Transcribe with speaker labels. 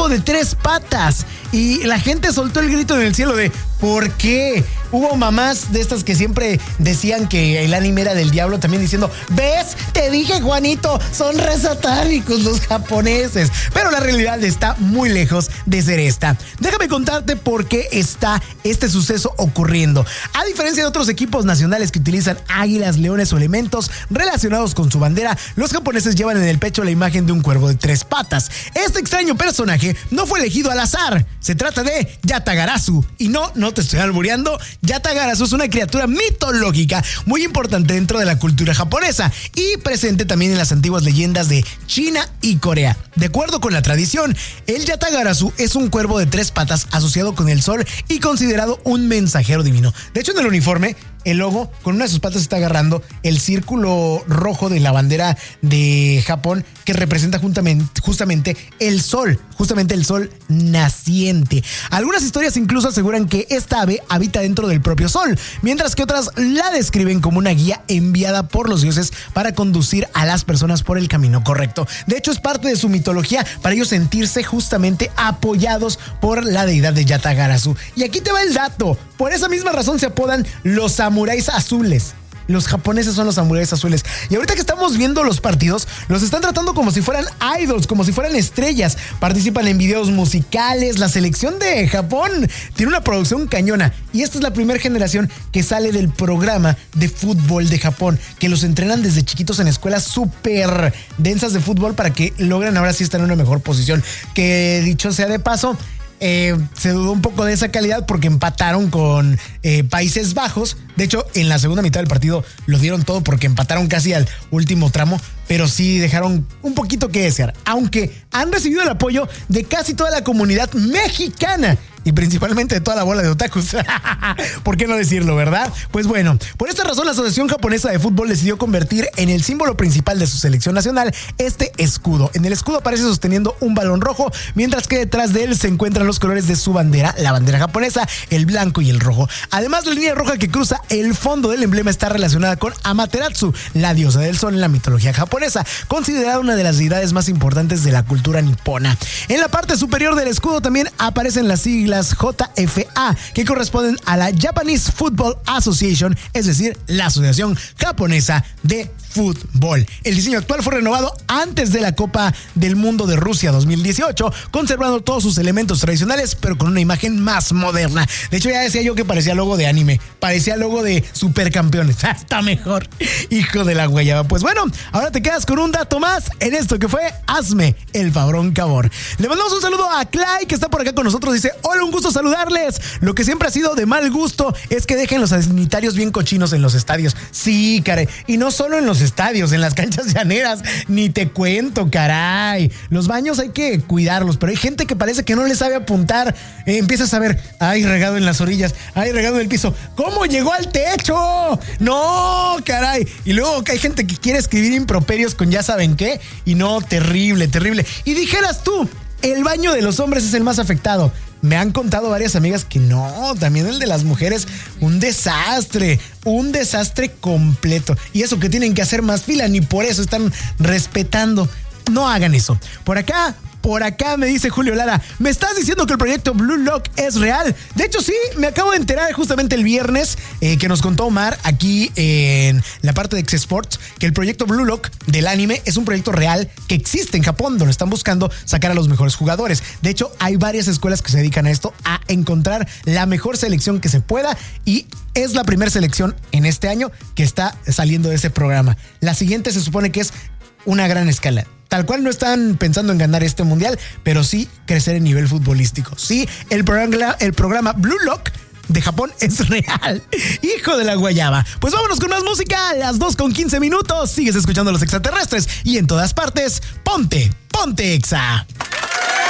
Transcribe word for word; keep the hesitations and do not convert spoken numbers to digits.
Speaker 1: cuervo de tres patas. Y la gente soltó el grito en el cielo de ¿por qué? Hubo mamás de estas que siempre decían que el anime era del diablo, también diciendo, ¿ves? Te dije, Juanito, son re satánicos los japoneses. Pero la realidad está muy lejos de ser esta. Déjame contarte por qué está este suceso ocurriendo. A diferencia de otros equipos nacionales que utilizan águilas, leones o elementos relacionados con su bandera, los japoneses llevan en el pecho la imagen de un cuervo de tres patas. Este extraño personaje no fue elegido al azar. Se trata de Yatagarasu. Y no, no te estoy albureando. Yatagarasu es una criatura mitológica muy importante dentro de la cultura japonesa y presente también en las antiguas leyendas de China y Corea. De acuerdo con la tradición, el Yatagarasu es un cuervo de tres patas asociado con el sol y considerado un mensajero divino. De hecho, en el uniforme, el logo con una de sus patas está agarrando el círculo rojo de la bandera de Japón que representa justamente, justamente el sol, justamente el sol naciente. Algunas historias incluso aseguran que esta ave habita dentro del propio sol, mientras que otras la describen como una guía enviada por los dioses para conducir a las personas por el camino correcto. De hecho, es parte de su mitología para ellos sentirse justamente apoyados por la deidad de Yatagarasu. Y aquí te va el dato. Por esa misma razón se apodan los samuráis azules. Los japoneses son los samuráis azules. Y ahorita que estamos viendo los partidos, los están tratando como si fueran idols, como si fueran estrellas. Participan en videos musicales. La selección de Japón tiene una producción cañona. Y esta es la primera generación que sale del programa de fútbol de Japón, que los entrenan desde chiquitos en escuelas súper densas de fútbol para que logren ahora sí estar en una mejor posición. Que dicho sea de paso, Eh, se dudó un poco de esa calidad porque empataron con eh, Países Bajos. De hecho, en la segunda mitad del partido lo dieron todo porque empataron casi al último tramo, pero sí dejaron un poquito que desear, aunque han recibido el apoyo de casi toda la comunidad mexicana y principalmente de toda la bola de otakus. ¿Por qué no decirlo, verdad? Pues bueno, por esta razón la Asociación Japonesa de Fútbol decidió convertir en el símbolo principal de su selección nacional este escudo. En el escudo aparece sosteniendo un balón rojo, mientras que detrás de él se encuentran los colores de su bandera, la bandera japonesa, el blanco y el rojo. Además, la línea roja que cruza el fondo del emblema está relacionada con Amaterasu, la diosa del sol en la mitología japonesa, considerada una de las deidades más importantes de la cultura nipona. En la parte superior del escudo también aparecen las siglas J F A, que corresponden a la Japanese Football Association, es decir, la Asociación Japonesa de Fútbol. El diseño actual fue renovado antes de la Copa del Mundo de Rusia dos mil dieciocho, conservando todos sus elementos tradicionales, pero con una imagen más moderna. De hecho, ya decía yo que parecía logo de anime, parecía logo de Supercampeones. Está mejor, hijo de la guayaba. Pues bueno, ahora te quedas con un dato más en esto que fue Hazme el Fabrón Cabor. Le mandamos un saludo a Clay, que está por acá con nosotros. Dice, hola, un gusto saludarles. Lo que siempre ha sido de mal gusto es que dejen los sanitarios bien cochinos en los estadios. Sí, caray. Y no solo en los estadios, en las canchas llaneras, ni te cuento, caray. Los baños hay que cuidarlos, pero hay gente que parece que no le sabe apuntar. Eh, empiezas a ver, ay, regado en las orillas, ay, regado en el piso. ¿Cómo llegó al techo? No, caray. Y luego que hay gente que quiere escribir improperios con ya saben qué, y no, terrible, terrible. Y dijeras tú, el baño de los hombres es el más afectado. Me han contado varias amigas que no, también el de las mujeres, un desastre, un desastre completo. Y eso que tienen que hacer más fila, ni por eso están respetando. No hagan eso. Por acá, por acá me dice Julio Lara, ¿me estás diciendo que el proyecto Blue Lock es real? De hecho, sí, me acabo de enterar justamente el viernes eh, que nos contó Omar aquí en la parte de X Sports que el proyecto Blue Lock del anime es un proyecto real que existe en Japón, donde están buscando sacar a los mejores jugadores. De hecho, hay varias escuelas que se dedican a esto, a encontrar la mejor selección que se pueda, y es la primera selección en este año que está saliendo de ese programa. La siguiente se supone que es una gran escala. Tal cual no están pensando en ganar este mundial, pero sí crecer en nivel futbolístico. Sí, el programa, el programa Blue Lock de Japón es real. Hijo de la guayaba. Pues vámonos con más música. A las dos con quince minutos. Sigues escuchando a Los Extraterrestres y en todas partes, ponte, ponte Exa.